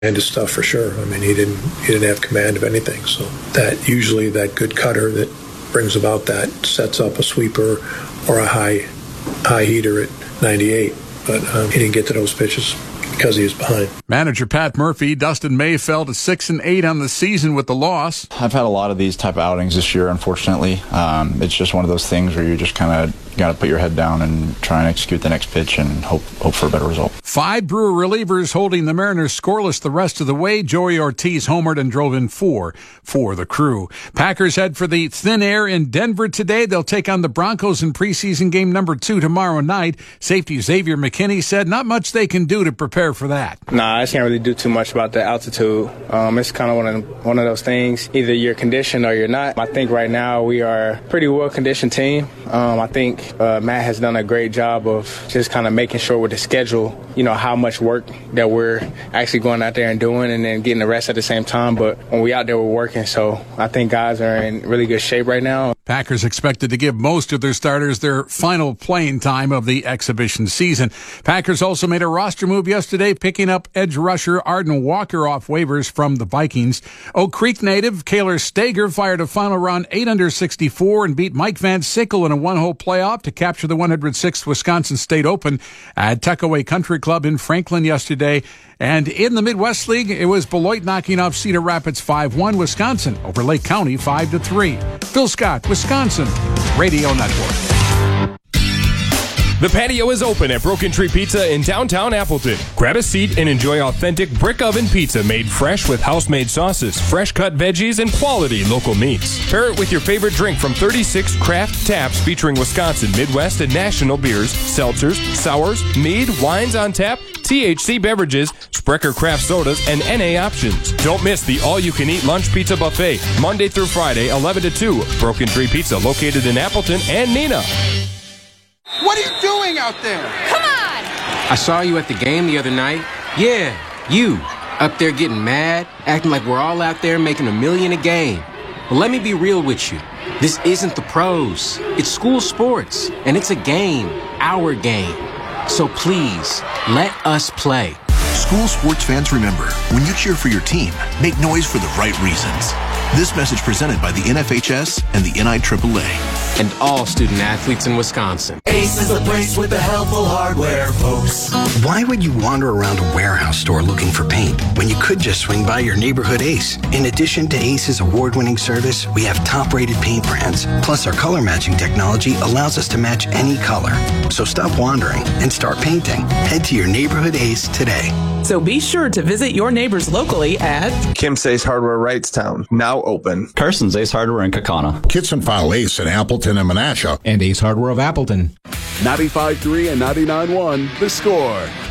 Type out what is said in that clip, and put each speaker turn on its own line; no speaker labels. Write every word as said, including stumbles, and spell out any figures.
And his stuff for sure. I mean, he didn't he didn't have command of anything. So that usually that good cutter that brings about that sets up a sweeper or a high high heater at ninety-eight. But um, he didn't get to those pitches because he was behind.
Manager Pat Murphy, Dustin May fell to six and eight on the season with the loss.
I've had a lot of these type of outings this year, unfortunately. Um, it's just one of those things where you just kind of got to put your head down and try and execute the next pitch and hope hope for a better result.
Five Brewer relievers holding the Mariners scoreless the rest of the way. Joey Ortiz homered and drove in four for the Crew. Packers head for the thin air in Denver today. They'll take on the Broncos in preseason game number two tomorrow night. Safety Xavier McKinney said not much they can do to prepare for that.
Nah, I can't really do too much about the altitude. Um, it's kind of one of one of those things. Either you're conditioned or you're not. I think right now we are a pretty well-conditioned team. Um, I think uh, Matt has done a great job of just kind of making sure with the schedule, you know, how much work that we're actually going out there and doing and then getting the rest at the same time. But when we out there, we're working. So I think guys are in really good shape right now.
Packers expected to give most of their starters their final playing time of the exhibition season. Packers also made a roster move yesterday, picking up edge rusher Arden Walker off waivers from the Vikings. Oak Creek native Kaylor Stager fired a final round eight under sixty-four and beat Mike Van Sickle in a one-hole playoff to capture the one hundred sixth Wisconsin State Open at Tuckaway Country Club in Franklin yesterday. And in the Midwest League, it was Beloit knocking off Cedar Rapids five one, Wisconsin over Lake County five to three. Phil Scott, Wisconsin Radio Network.
The patio is open at Broken Tree Pizza in downtown Appleton. Grab a seat and enjoy authentic brick oven pizza made fresh with house-made sauces, fresh-cut veggies, and quality local meats. Pair it with your favorite drink from thirty-six craft taps featuring Wisconsin, Midwest, and national beers, seltzers, sours, mead, wines on tap, T H C beverages, Sprecher craft sodas, and N A options. Don't miss the all-you-can-eat lunch pizza buffet, Monday through Friday, eleven to two. Broken Tree Pizza, located in Appleton and Neenah.
What are you doing out there?
Come on!
I saw you at the game the other night. Yeah, you. Up there getting mad, acting like we're all out there making a million a game. Well, let me be real with you. This isn't the pros. It's school sports, and it's a game, our game. So please, let us play.
School sports fans, remember, when you cheer for your team, make noise for the right reasons. This message presented by the N F H S and the N I triple A.
And all student athletes in Wisconsin.
Ace is the place with the helpful hardware, folks.
Why would you wander around a warehouse store looking for paint when you could just swing by your neighborhood Ace? In addition to Ace's award-winning service, we have top-rated paint brands. Plus, our color matching technology allows us to match any color. So stop wandering and start painting. Head to your neighborhood Ace today.
So be sure to visit your neighbors locally at
Kim's Ace Hardware Wrightstown, now open.
Carson's Ace Hardware in Kaukauna.
Kitson File Ace in Appleton and Menasha.
And Ace Hardware of Appleton.
ninety-five point three and ninety-nine point one, The Score.